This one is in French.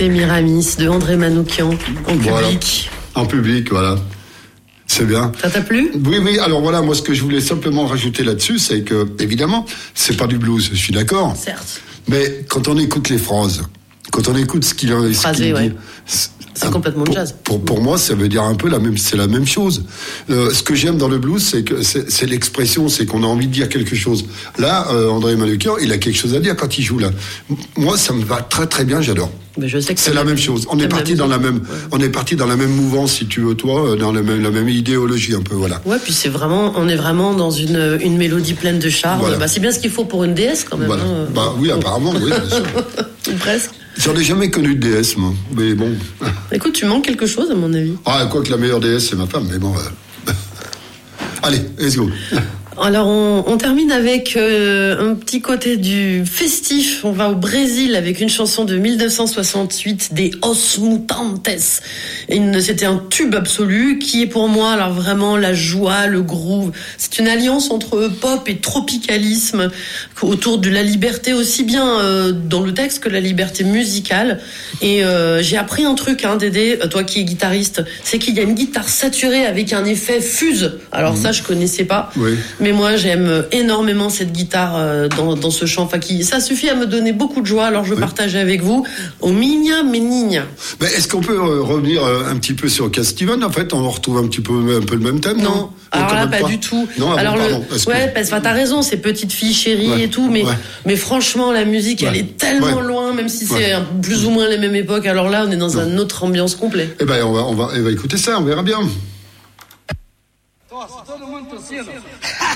Semiramis de André Manoukian en public. En public, voilà. C'est bien. Ça t'a plu ? Oui. Alors voilà, moi ce que je voulais simplement rajouter là-dessus, c'est que, évidemment, c'est pas du blues, je suis d'accord. Certes. Mais quand on écoute les phrases, quand on écoute ce qu'il dit, c'est complètement le jazz. Pour moi, ça veut dire un peu c'est la même chose. Ce que j'aime dans le blues, c'est que c'est l'expression, c'est qu'on a envie de dire quelque chose. Là, André Manoukian, il a quelque chose à dire quand il joue là. Moi, ça me va très très bien, j'adore. Mais je sais que c'est la même chose. On est parti dans la même, on est parti dans la même mouvance, si tu veux, toi, dans la même idéologie un peu, voilà. Ouais, puis on est vraiment dans une mélodie pleine de charme. Voilà. Bah, c'est bien ce qu'il faut pour une déesse quand même. Voilà. Hein. Oui, apparemment, oui, bien sûr. Presque. J'en ai jamais connu de déesse, moi. Mais bon. Écoute, tu manques quelque chose, à mon avis. Quoique la meilleure déesse, c'est ma femme, mais bon. Allez, let's go. Alors, on termine avec un petit côté du festif. On va au Brésil avec une chanson de 1968 des Os Mutantes. C'était un tube absolu qui est pour moi, alors vraiment, la joie, le groove. C'est une alliance entre pop et tropicalisme autour de la liberté, aussi bien dans le texte que la liberté musicale. Et j'ai appris un truc, Dédé, toi qui es guitariste, c'est qu'il y a une guitare saturée avec un effet fuse. Alors ça, je connaissais pas. Oui. Mais moi, j'aime énormément cette guitare dans ce chant. Enfin, ça suffit à me donner beaucoup de joie. Alors, je partage avec vous au Minha Meninha. Mais est-ce qu'on peut revenir un petit peu sur Cat Stevens ? En fait, on retrouve un peu le même thème. Non. Alors là, pas du tout. Non, alors parce que t'as raison, c'est Petite Fille Chérie et tout, mais franchement, la musique, elle est tellement loin, même si c'est plus ou moins les mêmes époques. Alors là, on est dans une autre ambiance complète. Eh ben, on va écouter ça, on verra bien. Todo mundo torcendo.